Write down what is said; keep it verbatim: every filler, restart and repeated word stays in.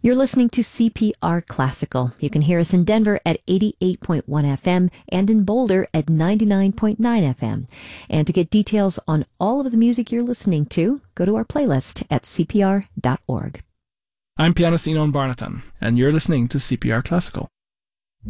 You're listening to C P R Classical. You can hear us in Denver at eighty-eight point one F M and in Boulder at ninety-nine point nine F M. And to get details on all of the music you're listening to, go to our playlist at c p r dot org. I'm pianist Enon Barnatan, and you're listening to C P R Classical.